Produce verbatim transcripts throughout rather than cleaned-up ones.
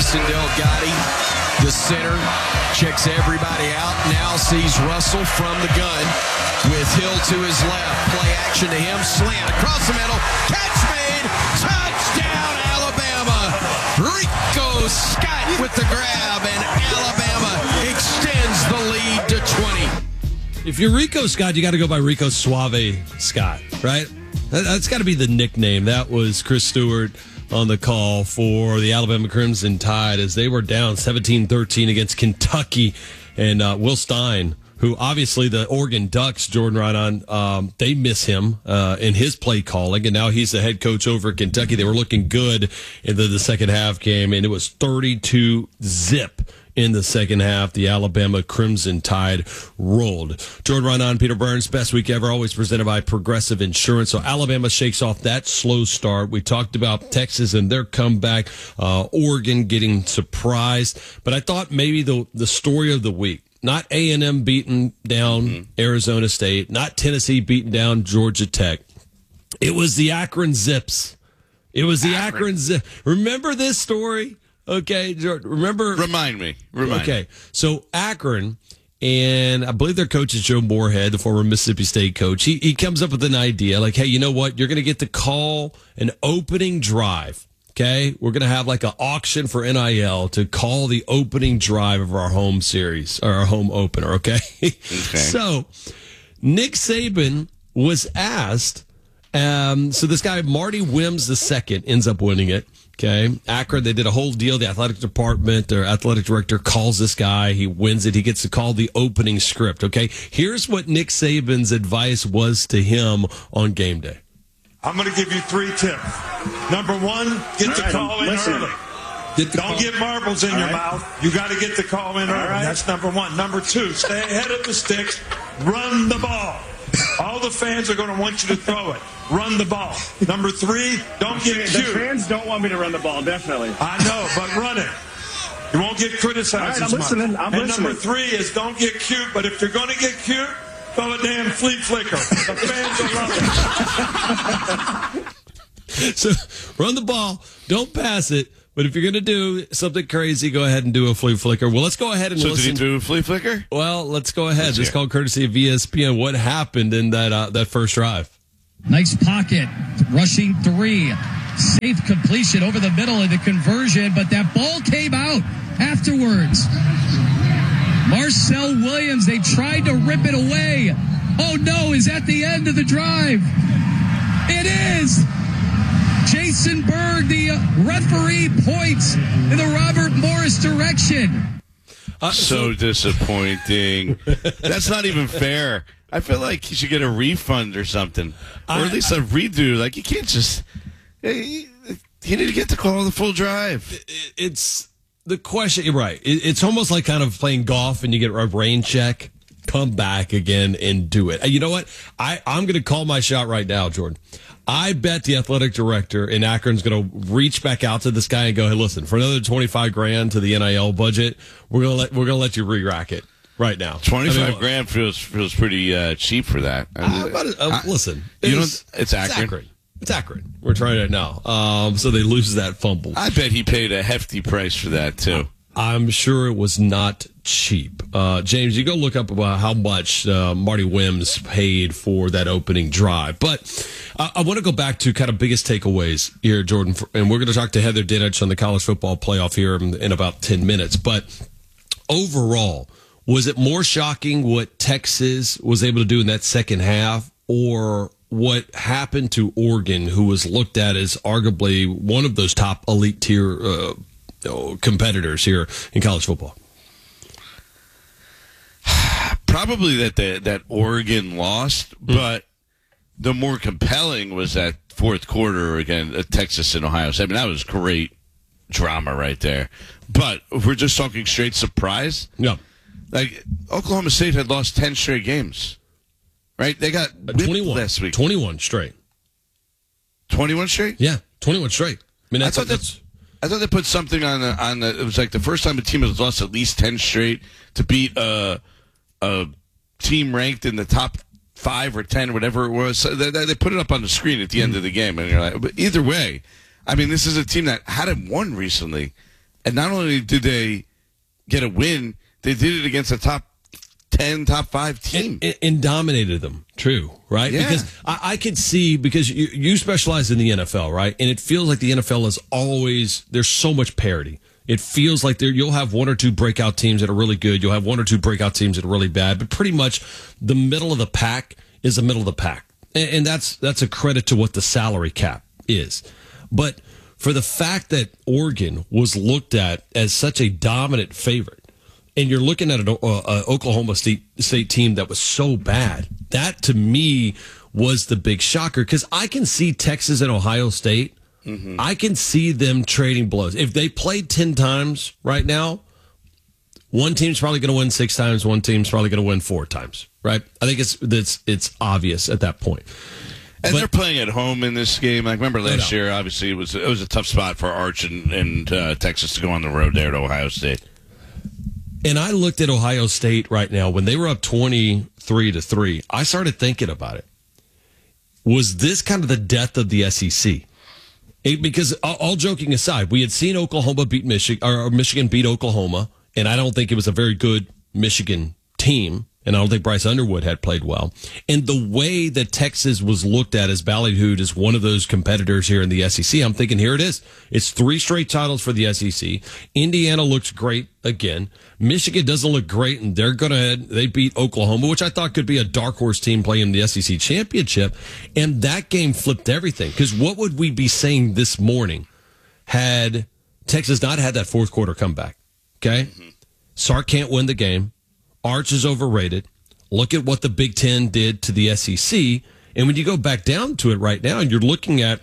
Jason Delgado, the center, checks everybody out. Now sees Russell from the gun with Hill to his left. Play action to him. Slant across the middle. Catch made. Touchdown, Alabama. Rico Scott with the grab, and Alabama extends the lead to twenty. If you're Rico Scott, you got to go by Rico Suave Scott, right? That, that's got to be the nickname. That was Chris Stewart on the call for the Alabama Crimson Tide as they were down seventeen thirteen against Kentucky. And uh, Will Stein, who obviously the Oregon Ducks, Jordan Raanan, um, they miss him uh, in his play calling. And now he's the head coach over at Kentucky. They were looking good in the, the second half game, and it was thirty-two zip. In the second half, the Alabama Crimson Tide rolled. Jordan Raanan, Peter Burns, best week ever, always presented by Progressive Insurance. So Alabama shakes off that slow start. We talked about Texas and their comeback, uh, Oregon getting surprised. But I thought maybe the the story of the week, not A and M beating down mm-hmm. Arizona State, not Tennessee beating down Georgia Tech. It was the Akron Zips. It was the Akron, Akron Zips. Remember this story? Okay, remember? Remind me. Remind okay, so Akron, and I believe their coach is Joe Moorhead, the former Mississippi State coach. He he comes up with an idea like, hey, you know what? You're going to get to call an opening drive. Okay, we're going to have like an auction for N I L to call the opening drive of our home series or our home opener. Okay, okay. So Nick Saban was asked. Um, so this guy Marty Wims the second ends up winning it. Okay, Akron, they did a whole deal. The athletic department, their athletic director calls this guy. He wins it. He gets to call the opening script. Okay, here's what Nick Saban's advice was to him on game day. I'm going to give you three tips. Number one, get the call in early. Don't call. Get marbles in All your right. mouth. You got to get the call in early. Right. That's number one. Number two, stay ahead of the sticks. Run the ball. All the fans are going to want you to throw it. Run the ball. Number three, don't get the cute. The fans don't want me to run the ball, definitely. I know, but run it. You won't get criticized All right, as I'm much. listening. I'm and listening. number three is don't get cute, but if you're going to get cute, throw a damn fleet flicker. The fans will love it. So run the ball. Don't pass it. But if you're going to do something crazy, go ahead and do a flea flicker. Well, let's go ahead and so listen. So did he do a flea flicker? Well, let's go ahead. Let's this is called courtesy of E S P N. What happened in that uh, that first drive? Nice pocket. Rushing three. Safe completion over the middle of the conversion, but that ball came out afterwards. Marcel Williams, they tried to rip it away. Oh, no, is that the end of the drive? It is. Jason Berg, the referee, points in the Robert Morris direction. Uh, so disappointing. That's not even fair. I feel like he should get a refund or something. Or at least a redo. Like, you can't just... He need to get to call the full drive. It's the question. You're right. It's almost like kind of playing golf and you get a rain check. Come back again and do it. You know what? I, I'm going to call my shot right now, Jordan. I bet the athletic director in Akron's going to reach back out to this guy and go, "Hey, listen, for another twenty-five grand to the N I L budget, we're going to let we're going to let you re-rack it right now." twenty-five I mean, grand feels feels pretty uh, cheap for that. I mean, uh, but, uh, listen, you know, it's, it's Akron. It's Akron. It's Akron. We're trying it now. Um, so they lose that fumble. I bet he paid a hefty price for that too. I'm sure it was not cheap. Uh, James, you go look up about how much uh, Marty Wims paid for that opening drive. But uh, I want to go back to kind of biggest takeaways here, Jordan. And we're going to talk to Heather Dinich on the college football playoff here in, in about ten minutes. But overall, was it more shocking what Texas was able to do in that second half, or what happened to Oregon, who was looked at as arguably one of those top elite tier uh, competitors here in college football? Probably that the, that Oregon lost, mm. but the more compelling was that fourth quarter again, uh, Texas and Ohio State. I mean, that was great drama right there. But if we're just talking straight surprise, yeah, like Oklahoma State had lost ten straight games. Right? They got whipped twenty-one last week. twenty-one straight. twenty-one straight? Yeah, twenty-one straight. I mean, that's, I thought that's, I thought they put something on the, on the, it was like the first time a team has lost at least ten straight to beat a, a team ranked in the top five or ten, whatever it was. So they, they put it up on the screen at the end mm. of the game. And you're like, but either way, I mean, this is a team that hadn't won recently. And not only did they get a win, they did it against a top ten, top five team. And, and dominated them. True, right? Yeah. Because I, I could see, because you, you specialize in the N F L, right? And it feels like the N F L is always, there's so much parity. It feels like there you'll have one or two breakout teams that are really good. You'll have one or two breakout teams that are really bad. But pretty much the middle of the pack is the middle of the pack. And, and that's that's a credit to what the salary cap is. But for the fact that Oregon was looked at as such a dominant favorite, and you're looking at an uh, Oklahoma State, State team that was so bad, that to me was the big shocker. Because I can see Texas and Ohio State, mm-hmm. I can see them trading blows. If they played ten times right now, one team's probably going to win six times, one team's probably going to win four times, right? I think it's it's, it's obvious at that point. And but, they're playing at home in this game. I remember last year, obviously, it was it was a tough spot for Arch and, and uh, Texas to go on the road there to Ohio State. And I looked at Ohio State right now when they were up twenty-three to three. I started thinking about it. Was this kind of the death of the S E C? It, because all joking aside, we had seen Oklahoma beat Michigan, or Michigan beat Oklahoma, and I don't think it was a very good Michigan team. And I don't think Bryce Underwood had played well. And the way that Texas was looked at as ballyhooed as one of those competitors here in the S E C, I'm thinking, here it is. It's three straight titles for the S E C. Indiana looks great again. Michigan doesn't look great, and they're going to, they beat Oklahoma, which I thought could be a dark horse team playing the S E C championship. And that game flipped everything. Because what would we be saying this morning had Texas not had that fourth quarter comeback? Okay? Mm-hmm. Sark can't win the game. Arch is overrated. Look at what the Big Ten did to the S E C. And when you go back down to it right now, and you're looking at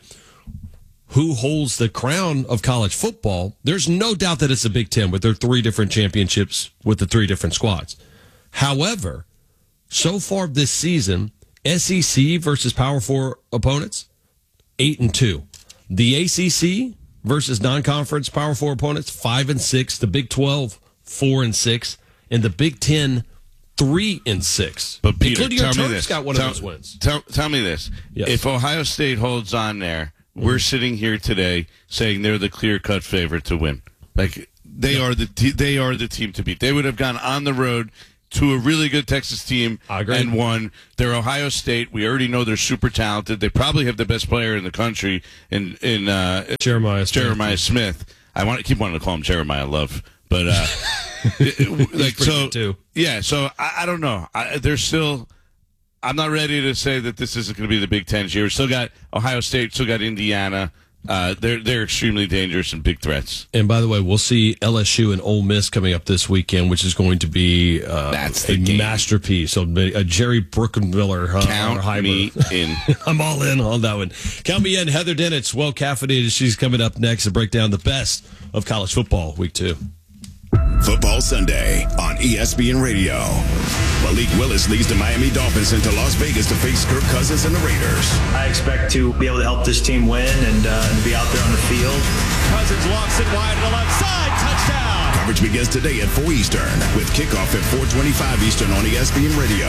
who holds the crown of college football, there's no doubt that it's the Big Ten with their three different championships with the three different squads. However, so far this season, S E C versus Power Four opponents, eight and two. The A C C versus non-conference Power Four opponents, five and six. The Big twelve, four and six. And the Big Ten, three and six. But Peter, including tell your me this. got one tell, of those wins. Tell, tell me this. Yes. If Ohio State holds on there, mm-hmm. we're sitting here today saying they're the clear-cut favorite to win. Like they yeah. are the te- they are the team to beat. They would have gone on the road to a really good Texas team and won. They're Ohio State. We already know they're super talented. They probably have the best player in the country in in uh, Jeremiah Smith. Jeremiah Smith. I want to keep wanting to call him Jeremiah Love, but. Uh, like so, too. yeah. So I, I don't know. I, there's still. I'm not ready to say that this isn't going to be the Big Ten year. We still got Ohio State. Still got Indiana. Uh, they're they're extremely dangerous and big threats. And by the way, we'll see L S U and Ole Miss coming up this weekend, which is going to be uh, That's a game. masterpiece. So a Jerry Bruckenmiller. Uh, Count me in. I'm all in on that one. Count me in. Heather Dennett's well caffeinated. She's coming up next to break down the best of college football week two. Football Sunday on E S P N Radio. Malik Willis leads the Miami Dolphins into Las Vegas to face Kirk Cousins and the Raiders. I expect to be able to help this team win and, uh, and be out there on the field. Cousins lofts it wide to the left side. Touchdown. Coverage begins today at four Eastern with kickoff at four twenty-five Eastern on E S P N Radio.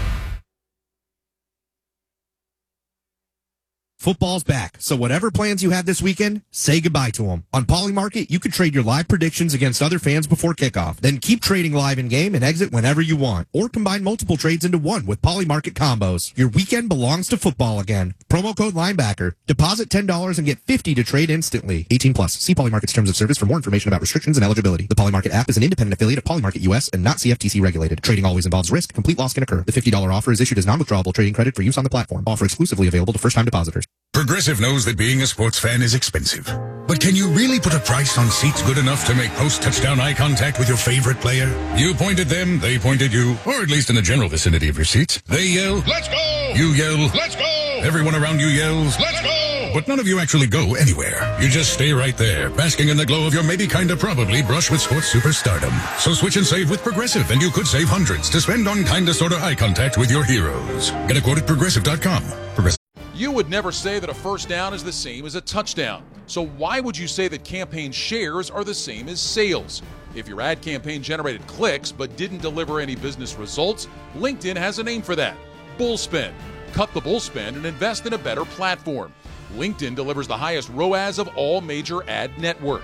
Football's back, so whatever plans you had this weekend, say goodbye to them. On Polymarket, you can trade your live predictions against other fans before kickoff. Then keep trading live in-game and exit whenever you want. Or combine multiple trades into one with Polymarket combos. Your weekend belongs to football again. Promo code Linebacker. Deposit ten dollars and get fifty dollars to trade instantly. eighteen plus. See Polymarket's terms of service for more information about restrictions and eligibility. The Polymarket app is an independent affiliate of Polymarket U S and not C F T C regulated. Trading always involves risk. Complete loss can occur. The fifty dollars offer is issued as non-withdrawable trading credit for use on the platform. Offer exclusively available to first-time depositors. Progressive knows that being a sports fan is expensive. But can you really put a price on seats good enough to make post-touchdown eye contact with your favorite player? You pointed them, they pointed you, or at least in the general vicinity of your seats. They yell, "Let's go!" You yell, "Let's go!" Everyone around you yells, "Let's go!" But none of you actually go anywhere. You just stay right there, basking in the glow of your maybe kinda probably brush with sports superstardom. So switch and save with Progressive, and you could save hundreds to spend on kinda sorta eye contact with your heroes. Get a quote at progressive dot com. Progressive. You would never say that a first down is the same as a touchdown. So why would you say that campaign shares are the same as sales? If your ad campaign generated clicks but didn't deliver any business results, LinkedIn has a name for that. Bullspend. Cut the bullspend and invest in a better platform. LinkedIn delivers the highest R O A S of all major ad networks.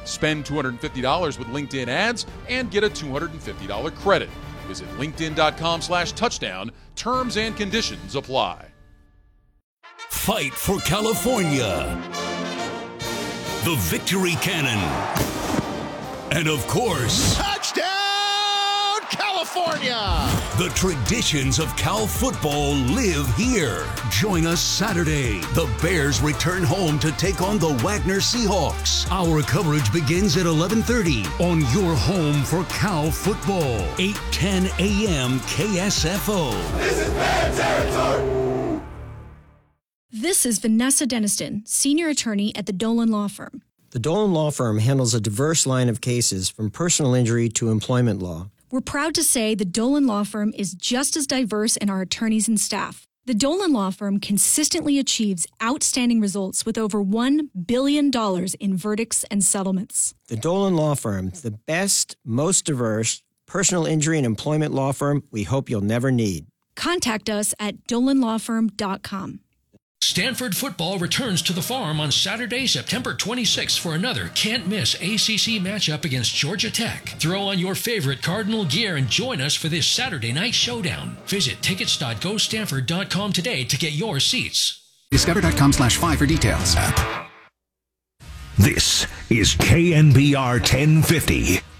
Spend two hundred fifty dollars with LinkedIn ads and get a two hundred fifty dollars credit. Visit linkedin.com slash touchdown. Terms and conditions apply. Fight for California. The Victory Cannon. And of course, touchdown, California! The traditions of Cal football live here. Join us Saturday. The Bears return home to take on the Wagner Seahawks. Our coverage begins at eleven thirty on your home for Cal football. eight ten a.m. K S F O. This is Bear territory! This is Vanessa Deniston, senior attorney at the Dolan Law Firm. The Dolan Law Firm handles a diverse line of cases from personal injury to employment law. We're proud to say the Dolan Law Firm is just as diverse in our attorneys and staff. The Dolan Law Firm consistently achieves outstanding results with over one billion dollars in verdicts and settlements. The Dolan Law Firm, the best, most diverse personal injury and employment law firm we hope you'll never need. Contact us at dolan law firm dot com. Stanford football returns to the Farm on Saturday, September twenty-sixth for another can't-miss A C C matchup against Georgia Tech. Throw on your favorite Cardinal gear and join us for this Saturday night showdown. Visit tickets dot go stanford dot com today to get your seats. Discover dot com slash five for details. This is K N B R ten fifty.